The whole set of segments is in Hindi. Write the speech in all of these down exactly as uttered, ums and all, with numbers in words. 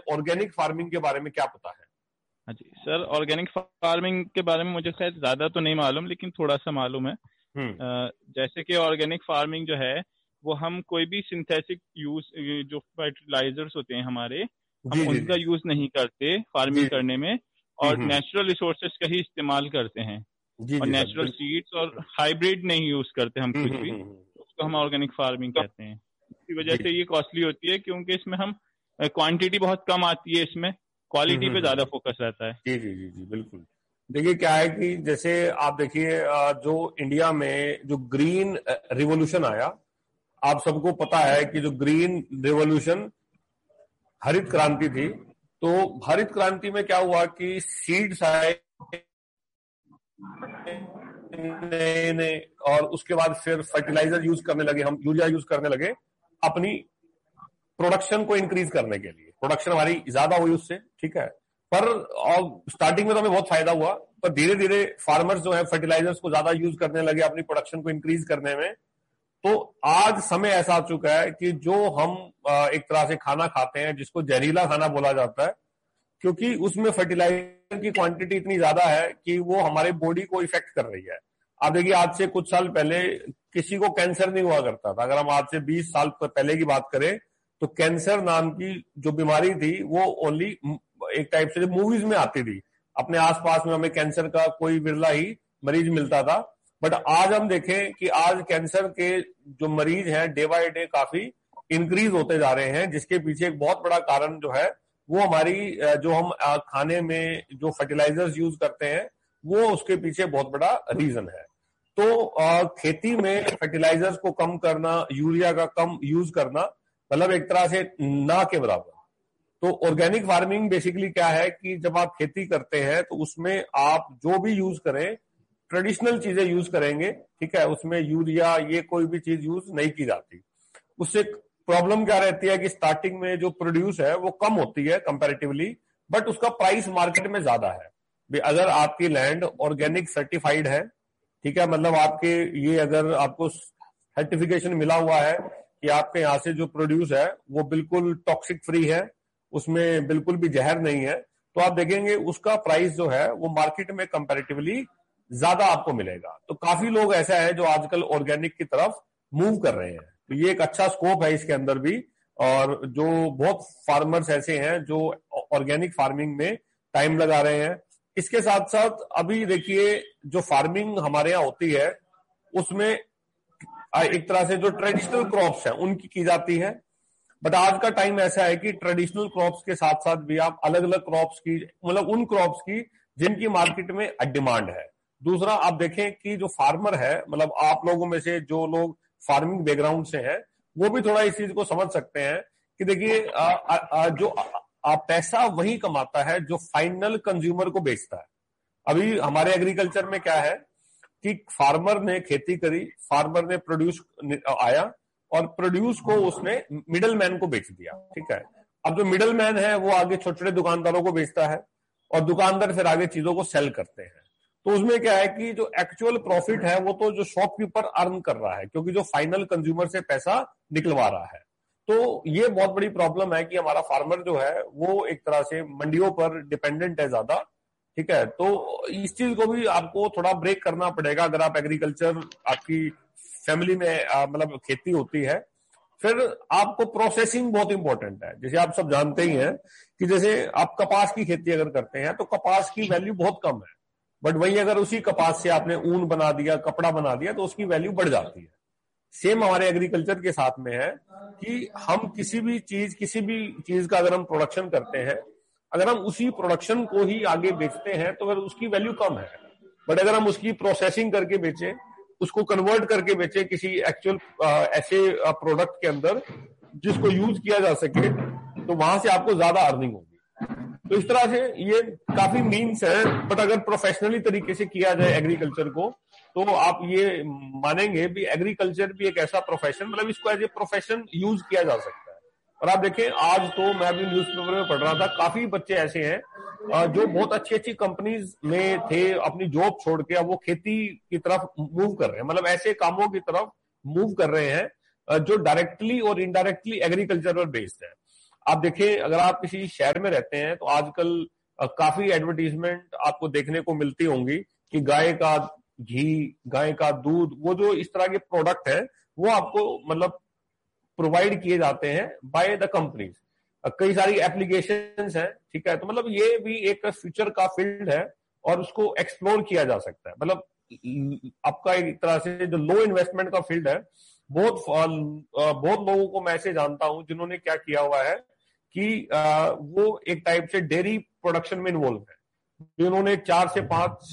ऑर्गेनिक फार्मिंग के बारे में क्या पता है? हाँ जी सर, ऑर्गेनिक फार्मिंग के बारे में मुझे शायद ज्यादा तो नहीं मालूम, लेकिन थोड़ा सा मालूम है। हम्म जैसे कि ऑर्गेनिक फार्मिंग जो है वो हम कोई भी सिंथेटिक यूज, जो फर्टिलाइजर्स होते हैं हमारे, हम जी जी उनका जी यूज नहीं करते फार्मिंग जी जी करने में, हम्म और हम्म नेचुरल रिसोर्सेज का ही इस्तेमाल करते हैं, जी और जी सर नेचुरल बिल्कुल। सीड्स और हाइब्रिड नहीं यूज करते हम हम्म कुछ हम्म भी, हम्म तो उसको हम ऑर्गेनिक फार्मिंग कहते हैं। इसी वजह जी से ये कॉस्टली होती है, क्योंकि इसमें हम क्वांटिटी बहुत कम आती है, इसमें हम्म क्वालिटी हम्म पे हम्म ज्यादा फोकस रहता है। जी जी जी जी बिल्कुल। देखिए क्या है कि जैसे आप देखिए अ, जो इंडिया में जो ग्रीन रिवॉल्यूशन आया, आप सबको पता है कि जो ग्रीन रिवॉल्यूशन हरित क्रांति थी, तो हरित क्रांति में क्या हुआ कि सीड्स आए नए नए, और उसके बाद फिर फर्टिलाइजर यूज करने लगे, हम यूरिया यूज करने लगे अपनी प्रोडक्शन को इंक्रीज करने के लिए। प्रोडक्शन हमारी ज्यादा हुई उससे, ठीक है। पर और स्टार्टिंग में तो हमें बहुत फायदा हुआ, पर धीरे धीरे फार्मर्स जो है फर्टिलाइजर्स को ज्यादा यूज करने लगे अपनी प्रोडक्शन को इंक्रीज करने में। तो आज समय ऐसा आ चुका है कि जो हम एक तरह से खाना खाते हैं जिसको जहरीला खाना बोला जाता है, क्योंकि उसमें फर्टिलाइजर की क्वांटिटी इतनी ज्यादा है कि वो हमारे बॉडी को इफेक्ट कर रही है। आप देखिए आज से कुछ साल पहले किसी को कैंसर नहीं हुआ करता था। अगर हम आज से बीस साल पहले की बात करें तो कैंसर नाम की जो बीमारी थी वो ओनली एक टाइप से मूवीज में आती थी। अपने आसपास में हमें कैंसर का कोई विरला ही मरीज मिलता था। बट आज हम देखें कि आज कैंसर के जो मरीज हैं डे बाय डे काफी इंक्रीज होते जा रहे हैं, जिसके पीछे एक बहुत बड़ा कारण जो है वो हमारी जो हम खाने में जो फर्टिलाइजर्स यूज करते हैं वो उसके पीछे बहुत बड़ा रीजन है। तो खेती में फर्टिलाइजर्स को कम करना, यूरिया का कम यूज करना, मतलब एक तरह से ना के बराबर। तो ऑर्गेनिक फार्मिंग बेसिकली क्या है कि जब आप खेती करते हैं तो उसमें आप जो भी यूज करें ट्रेडिशनल चीजें यूज करेंगे, ठीक है। उसमें यूरिया ये कोई भी चीज यूज नहीं की जाती। उससे प्रॉब्लम क्या रहती है कि स्टार्टिंग में जो प्रोड्यूस है वो कम होती है कंपैरेटिवली, बट उसका प्राइस मार्केट में ज्यादा है। अगर आपकी लैंड ऑर्गेनिक सर्टिफाइड है, ठीक है, मतलब आपके ये अगर आपको सर्टिफिकेशन मिला हुआ है कि आपके यहाँ से जो प्रोड्यूस है वो बिल्कुल टॉक्सिक फ्री है, उसमें बिल्कुल भी जहर नहीं है, तो आप देखेंगे उसका प्राइस जो है वो मार्केट में कंपैरेटिवली ज्यादा आपको मिलेगा। तो काफी लोग ऐसा है जो आजकल ऑर्गेनिक की तरफ मूव कर रहे हैं, तो ये एक अच्छा स्कोप है इसके अंदर भी। और जो बहुत फार्मर्स ऐसे हैं जो ऑर्गेनिक फार्मिंग में टाइम लगा रहे हैं। इसके साथ साथ अभी देखिए जो फार्मिंग हमारे यहाँ होती है उसमें एक तरह से जो ट्रेडिशनल क्रॉप्स हैं उनकी की जाती है, बट आज का टाइम ऐसा है कि ट्रेडिशनल क्रॉप्स के साथ साथ भी आप अलग अलग क्रॉप्स की, मतलब उन क्रॉप्स की जिनकी मार्केट में डिमांड है। दूसरा आप देखें कि जो फार्मर है, मतलब आप लोगों में से जो लोग फार्मिंग बैकग्राउंड से हैं वो भी थोड़ा इस चीज को समझ सकते हैं कि देखिए जो आ, पैसा वही कमाता है जो फाइनल कंज्यूमर को बेचता है। अभी हमारे एग्रीकल्चर में क्या है कि फार्मर ने खेती करी, फार्मर ने प्रोड्यूस आया और प्रोड्यूस को उसने मिडल मैन को बेच दिया, ठीक है। अब जो मिडल मैन है वो आगे छोटे छोटे दुकानदारों को बेचता है और दुकानदार फिर आगे चीजों को सेल करते हैं। तो उसमें क्या है कि जो एक्चुअल प्रॉफिट है वो तो जो शॉपकीपर अर्न कर रहा है, क्योंकि जो फाइनल कंज्यूमर से पैसा निकलवा रहा है। तो ये बहुत बड़ी प्रॉब्लम है कि हमारा फार्मर जो है वो एक तरह से मंडियों पर डिपेंडेंट है ज्यादा, ठीक है। तो इस चीज को भी आपको थोड़ा ब्रेक करना पड़ेगा अगर आप एग्रीकल्चर, आपकी फैमिली में मतलब खेती होती है। फिर आपको प्रोसेसिंग बहुत इंपॉर्टेंट है। जैसे आप सब जानते ही हैं कि जैसे आप कपास की खेती अगर करते हैं तो कपास की वैल्यू बहुत कम है, बट वही अगर उसी कपास से आपने ऊन बना दिया, कपड़ा बना दिया, तो उसकी वैल्यू बढ़ जाती है। सेम हमारे एग्रीकल्चर के साथ में है कि हम किसी भी चीज किसी भी चीज का अगर हम प्रोडक्शन करते हैं, अगर हम उसी प्रोडक्शन को ही आगे बेचते हैं तो फिर उसकी वैल्यू कम है। बट अगर हम उसकी प्रोसेसिंग करके बेचें, उसको कन्वर्ट करके बेचे किसी एक्चुअल ऐसे प्रोडक्ट के अंदर जिसको यूज किया जा सके, तो वहां से आपको ज्यादा अर्निंग होगी। तो इस तरह से ये काफी मीन्स है, बट अगर प्रोफेशनली तरीके से किया जाए एग्रीकल्चर को तो आप ये मानेंगे भी एग्रीकल्चर भी एक ऐसा प्रोफेशन, मतलब इसको एज ए प्रोफेशन यूज किया जा सकता है। और आप देखें आज तो मैं भी न्यूज़पेपर में पढ़ रहा था, काफी बच्चे ऐसे हैं जो बहुत अच्छी अच्छी कंपनीज में थे, अपनी जॉब छोड़ के अब वो खेती की तरफ मूव कर रहे हैं, मतलब ऐसे कामों की तरफ मूव कर रहे हैं जो डायरेक्टली और इनडायरेक्टली एग्रीकल्चर पर बेस्ड है। आप देखें, अगर आप किसी शहर में रहते हैं तो आजकल काफी एडवर्टीजमेंट आपको देखने को मिलती होंगी कि गाय का घी, गाय का दूध, वो जो इस तरह के प्रोडक्ट है वो आपको मतलब प्रोवाइड किए जाते हैं बाय द कंपनीज। कई सारी एप्लीकेशंस हैं, ठीक है। तो मतलब ये भी एक फ्यूचर का फील्ड है और उसको एक्सप्लोर किया जा सकता है। मतलब आपका एक तरह से जो लो इन्वेस्टमेंट का फील्ड है, बहुत बहुत लोगों को मैं ऐसे जानता हूं जिन्होंने क्या किया हुआ है कि वो एक टाइप से डेयरी प्रोडक्शन में इन्वॉल्व है। उन्होंने चार से पांच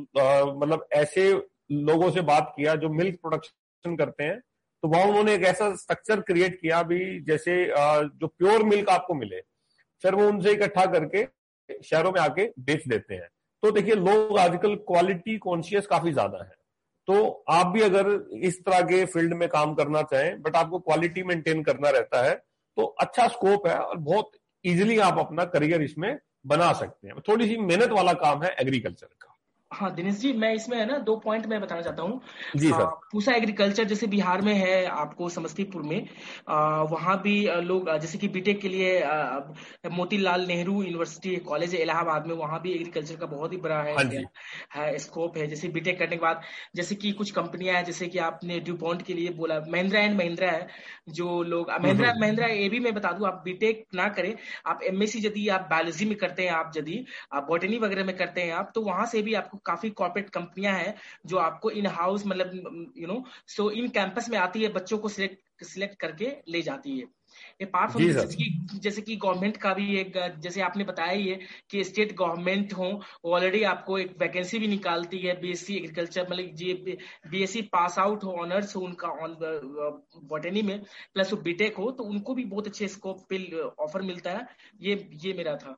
मतलब ऐसे लोगों से बात किया जो मिल्क प्रोडक्शन करते हैं, तो वहां उन्होंने एक ऐसा स्ट्रक्चर क्रिएट किया भी जैसे जो प्योर मिल्क आपको मिले, फिर वो उनसे इकट्ठा करके शहरों में आके बेच देते हैं। तो देखिए, लोग आजकल क्वालिटी कॉन्शियस काफी ज्यादा है। तो आप भी अगर इस तरह के फील्ड में काम करना चाहें बट आपको क्वालिटी मेंटेन करना रहता है, तो अच्छा स्कोप है और बहुत इजीली आप अपना करियर इसमें बना सकते हैं। थोड़ी सी मेहनत वाला काम है एग्रीकल्चर का। हाँ दिनेश जी, मैं इसमें है ना दो पॉइंट मैं बताना चाहता हूँ। जी सर। पूसा एग्रीकल्चर जैसे बिहार में है, आपको समस्तीपुर में आ, वहाँ भी लोग जैसे कि बीटेक के लिए आ, मोतीलाल नेहरू यूनिवर्सिटी कॉलेज है इलाहाबाद में, वहाँ भी एग्रीकल्चर का बहुत ही बड़ा है, हाँ जी। है स्कोप है। जैसे बीटेक करने के बाद जैसे कि कुछ कंपनियां हैं, जैसे कि आपने ड्यूपॉन्ट के लिए बोला, महिंद्रा एंड महिंद्रा है, जो लोग महिंद्रा महिंद्रा ये भी मैं बता दूं, आप बीटेक ना करें, आप एमएससी यदि आप बायोलॉजी में करते हैं, आप यदि आप बॉटनी वगैरह में करते हैं आप, तो वहां से भी आपको काफी कॉर्पोरेट कंपनियां हैं जो आपको इन हाउस मतलब you know so in campus में आती है, बच्चों को सिलेक्ट सिलेक्ट करके ले जाती है। अपार्ट फ्रॉम जैसे कि जैसे कि गवर्नमेंट का भी एक, जैसे आपने बताया ही है कि स्टेट गवर्नमेंट हो ऑलरेडी आपको एक वैकेंसी भी निकालती है बीएससी एग्रीकल्चर, मतलब जी बीएससी पास आउट हो, ऑनर्स हो उनका ऑन बॉटनी में, प्लस वो बीटेक हो, तो उनको भी बहुत अच्छे स्कोप पे ऑफर मिलता है। ये ये मेरा था।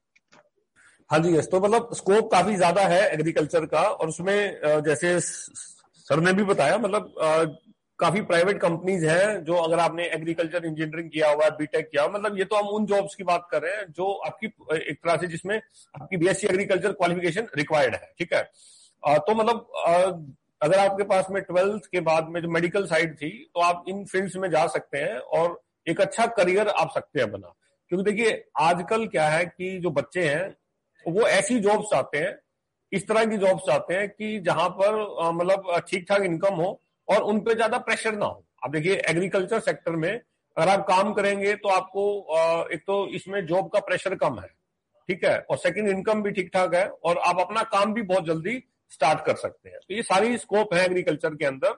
हाँ जी, यस। तो मतलब स्कोप काफी ज्यादा है एग्रीकल्चर का, और उसमें जैसे सर ने भी बताया, मतलब काफी प्राइवेट कंपनीज हैं जो, अगर आपने एग्रीकल्चर इंजीनियरिंग किया हुआ है, बीटेक किया हुआ, मतलब ये तो हम उन जॉब्स की बात कर रहे हैं जो आपकी एक तरह से जिसमें आपकी बीएससी एग्रीकल्चर क्वालिफिकेशन रिक्वायर्ड है, ठीक है। तो मतलब अगर आपके पास में ट्वेल्थ के बाद में जो मेडिकल साइड थी, तो आप इन फील्ड्स में जा सकते हैं और एक अच्छा करियर आप सकते हैं बना। क्योंकि देखिए, आजकल क्या है कि जो बच्चे हैं वो ऐसी जॉब्स चाहते हैं, इस तरह की जॉब्स चाहते हैं कि जहां पर मतलब ठीक ठाक इनकम हो और उन पे ज्यादा प्रेशर ना हो। आप देखिए, एग्रीकल्चर सेक्टर में अगर आप काम करेंगे तो आपको एक तो इसमें जॉब का प्रेशर कम है, ठीक है, और सेकंड इनकम भी ठीक ठाक है, और आप अपना काम भी बहुत जल्दी स्टार्ट कर सकते हैं। तो ये सारी स्कोप है एग्रीकल्चर के अंदर।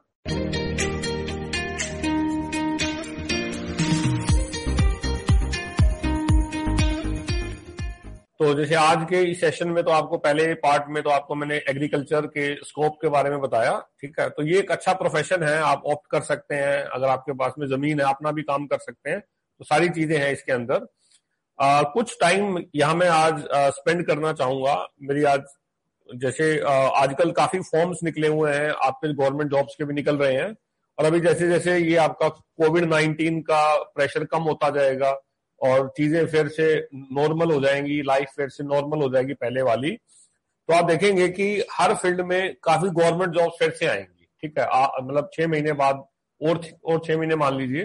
तो जैसे आज के इस सेशन में तो आपको पहले पार्ट में तो आपको मैंने एग्रीकल्चर के स्कोप के बारे में बताया, ठीक है। तो ये एक अच्छा प्रोफेशन है, आप ऑप्ट कर सकते हैं, अगर आपके पास में जमीन है अपना भी काम कर सकते हैं, तो सारी चीजें हैं इसके अंदर। आ, कुछ टाइम यहाँ मैं आज स्पेंड करना चाहूंगा। मेरी आज जैसे आ, आजकल काफी फॉर्म्स निकले हुए हैं, आपके गवर्नमेंट जॉब्स के भी निकल रहे हैं, और अभी जैसे जैसे ये आपका कोविड नाइन्टीन का प्रेशर कम होता जाएगा और चीजें फिर से नॉर्मल हो जाएंगी, लाइफ फिर से नॉर्मल हो जाएगी पहले वाली, तो आप देखेंगे कि हर फील्ड में काफी गवर्नमेंट जॉब फिर से आएंगी, ठीक है। मतलब छह महीने बाद और और छह महीने मान लीजिए,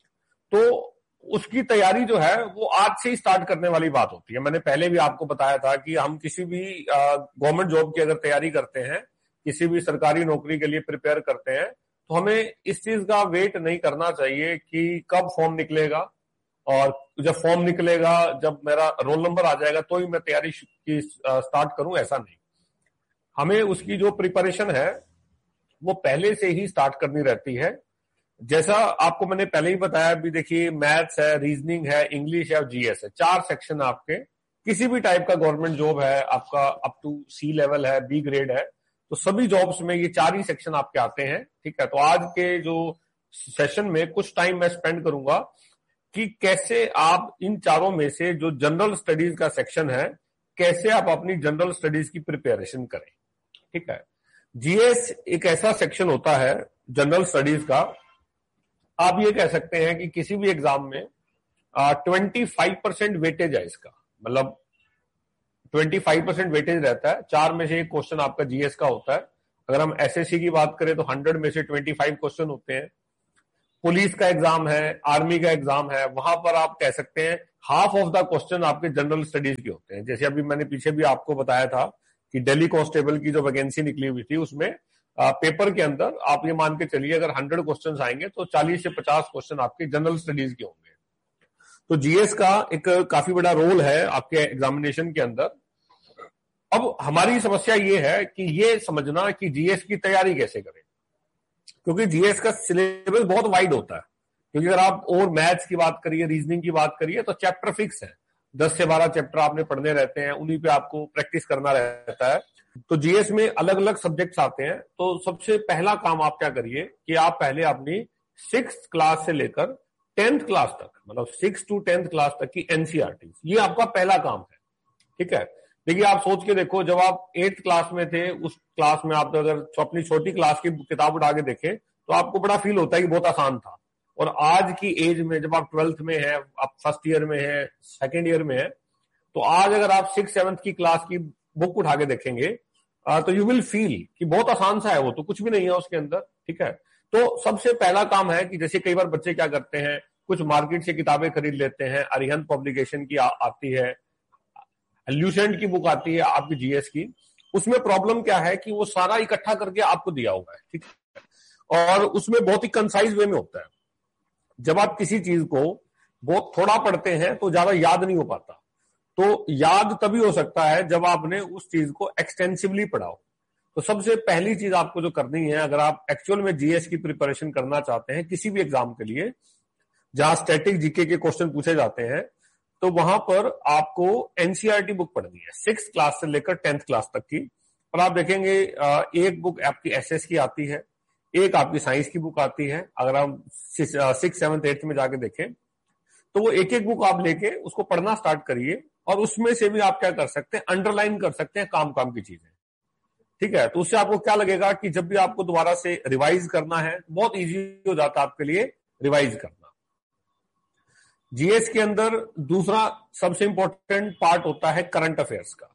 तो उसकी तैयारी जो है वो आज से ही स्टार्ट करने वाली बात होती है। मैंने पहले भी आपको बताया था कि हम किसी भी गवर्नमेंट जॉब की अगर तैयारी करते हैं, किसी भी सरकारी नौकरी के लिए प्रिपेयर करते हैं, तो हमें इस चीज का वेट नहीं करना चाहिए कि कब फॉर्म निकलेगा, और जब फॉर्म निकलेगा, जब मेरा रोल नंबर आ जाएगा तो ही मैं तैयारी की स्टार्ट करूं, ऐसा नहीं। हमें उसकी जो प्रिपरेशन है वो पहले से ही स्टार्ट करनी रहती है। जैसा आपको मैंने पहले ही बताया, भी देखिए, मैथ्स है, रीजनिंग है, इंग्लिश है और जीएस है, चार सेक्शन आपके किसी भी टाइप का गवर्नमेंट जॉब है, आपका अप टू सी लेवल है, बी ग्रेड है, तो सभी जॉब्स में ये चार ही सेक्शन आपके आते हैं, ठीक है। तो आज के जो सेशन में कुछ टाइम मैं स्पेंड करूंगा कि कैसे आप इन चारों में से जो जनरल स्टडीज का सेक्शन है, कैसे आप अपनी जनरल स्टडीज की प्रिपरेशन करें, ठीक है। जीएस एक ऐसा सेक्शन होता है जनरल स्टडीज का, आप ये कह सकते हैं कि किसी भी एग्जाम में ट्वेंटी फाइव परसेंट वेटेज है इसका, मतलब ट्वेंटी फाइव परसेंट वेटेज रहता है। चार में से एक क्वेश्चन आपका जीएस का होता है। अगर हम एसएससी की बात करें तो हंड्रेड में से ट्वेंटी फाइव क्वेश्चन होते हैं। पुलिस का एग्जाम है, आर्मी का एग्जाम है, वहां पर आप कह सकते हैं हाफ ऑफ द क्वेश्चन आपके जनरल स्टडीज के होते हैं। जैसे अभी मैंने पीछे भी आपको बताया था कि दिल्ली कांस्टेबल की जो वैकेंसी निकली हुई थी उसमें आ, पेपर के अंदर आप ये मान के चलिए अगर हंड्रेड क्वेश्चन आएंगे तो चालीस से पचास क्वेश्चन आपके जनरल स्टडीज के होंगे। तो जीएस का एक काफी बड़ा रोल है आपके एग्जामिनेशन के अंदर। अब हमारी समस्या ये है कि ये समझना कि जीएस की तैयारी कैसे करें, क्योंकि जीएस का सिलेबस बहुत वाइड होता है। क्योंकि अगर आप और मैथ्स की बात करिए, रीजनिंग की बात करिए तो चैप्टर फिक्स है, दस से बारह चैप्टर आपने पढ़ने रहते हैं, उन्हीं पे आपको प्रैक्टिस करना रहता है। तो जीएस में अलग अलग सब्जेक्ट्स आते हैं। तो सबसे पहला काम आप क्या करिए कि आप पहले अपनी सिक्स क्लास से लेकर टेंथ क्लास तक, मतलब सिक्स टू टेंथ क्लास तक की एनसीईआरटी, ये आपका पहला काम है। ठीक है, देखिए आप सोच के देखो, जब आप एट्थ क्लास में थे उस क्लास में आप अगर अपनी छोटी क्लास की किताब उठा के देखें तो आपको बड़ा फील होता है कि बहुत आसान था। और आज की एज में जब आप ट्वेल्थ में हैं, आप फर्स्ट ईयर में हैं, सेकेंड ईयर में हैं, तो आज अगर आप सिक्स सेवन्थ की क्लास की बुक उठा के देखेंगे तो यू विल फील कि बहुत आसान सा है, वो तो कुछ भी नहीं है उसके अंदर। ठीक है, तो सबसे पहला काम है कि जैसे कई बार बच्चे क्या करते हैं, कुछ मार्केट से किताबें खरीद लेते हैं, अरिहंत पब्लिकेशन की आ, आती है, ल्यूसेंट की बुक आती है आपकी जीएस की। उसमें प्रॉब्लम क्या है कि वो सारा इकट्ठा करके आपको दिया हुआ है। ठीक है, और उसमें बहुत ही कंसाइज वे में होता है। जब आप किसी चीज को बहुत थोड़ा पढ़ते हैं तो ज्यादा याद नहीं हो पाता। तो याद तभी हो सकता है जब आपने उस चीज को एक्सटेंसिवली पढ़ा हो। तो सबसे पहली चीज आपको जो करनी है, अगर आप एक्चुअल में जीएस की प्रिपरेशन करना चाहते हैं किसी भी एग्जाम के लिए जहां स्टैटिक जीके के क्वेश्चन पूछे जाते हैं, तो वहां पर आपको एनसीईआरटी बुक पढ़नी है सिक्स क्लास से लेकर टेंथ क्लास तक की। और आप देखेंगे एक बुक आपकी एसएस की आती है, एक आपकी साइंस की बुक आती है। अगर आप सिक्स सेवन्थ एट्थ में जाके देखें तो वो एक एक बुक आप लेके उसको पढ़ना स्टार्ट करिए। और उसमें से भी आप क्या कर सकते हैं, अंडरलाइन कर सकते हैं काम काम की चीजें। ठीक है, तो उससे आपको क्या लगेगा कि जब भी आपको दोबारा से रिवाइज करना है बहुत इजी हो जाता है आपके लिए रिवाइज करना। जीएस के अंदर दूसरा सबसे इंपॉर्टेंट पार्ट होता है करंट अफेयर्स का।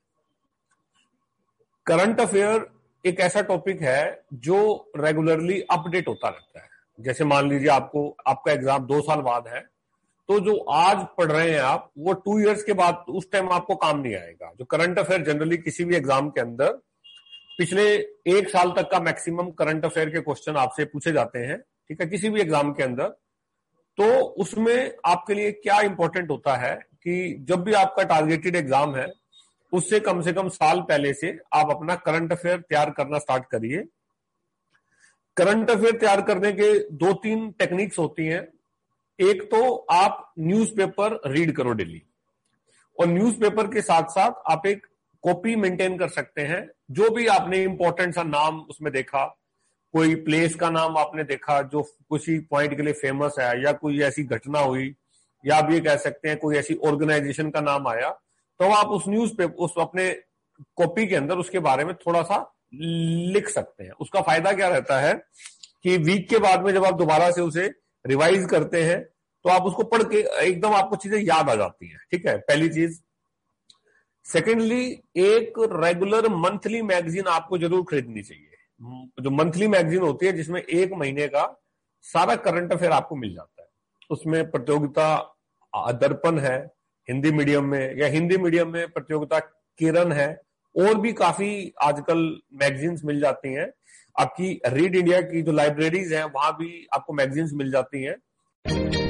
करंट अफेयर एक ऐसा टॉपिक है जो रेगुलरली अपडेट होता रहता है। जैसे मान लीजिए आपको आपका एग्जाम दो साल बाद है, तो जो आज पढ़ रहे हैं आप वो टू इयर्स के बाद उस टाइम आपको काम नहीं आएगा। जो करंट अफेयर जनरली किसी भी एग्जाम के अंदर पिछले एक साल तक का मैक्सिमम करंट अफेयर के क्वेश्चन आपसे पूछे जाते हैं। ठीक है, किसी भी एग्जाम के अंदर। तो उसमें आपके लिए क्या इंपॉर्टेंट होता है कि जब भी आपका टारगेटेड एग्जाम है उससे कम से कम साल पहले से आप अपना करंट अफेयर तैयार करना स्टार्ट करिए। करंट अफेयर तैयार करने के दो तीन टेक्निक्स होती हैं। एक तो आप न्यूज़पेपर रीड करो डेली, और न्यूज़पेपर के साथ साथ आप एक कॉपी मेंटेन कर सकते हैं। जो भी आपने इंपॉर्टेंट सा नाम उसमें देखा, कोई प्लेस का नाम आपने देखा जो किसी पॉइंट के लिए फेमस है, या कोई ऐसी घटना हुई, या आप ये कह सकते हैं कोई ऐसी ऑर्गेनाइजेशन का नाम आया, तो आप उस न्यूज पे उस अपने कॉपी के अंदर उसके बारे में थोड़ा सा लिख सकते हैं। उसका फायदा क्या रहता है कि वीक के बाद में जब आप दोबारा से उसे रिवाइज करते हैं तो आप उसको पढ़ के एकदम आपको चीजें याद आ जाती हैं। ठीक है, पहली चीज। सेकेंडली, एक रेगुलर मंथली मैगजीन आपको जरूर खरीदनी चाहिए। जो मंथली मैगजीन होती है जिसमें एक महीने का सारा करंट अफेयर आपको मिल जाता है। उसमें प्रतियोगिता दर्पण है हिंदी मीडियम में, या हिंदी मीडियम में प्रतियोगिता किरण है, और भी काफी आजकल मैगजीन्स मिल जाती हैं। आपकी रीड इंडिया की जो लाइब्रेरीज हैं वहां भी आपको मैगजीन्स मिल जाती हैं।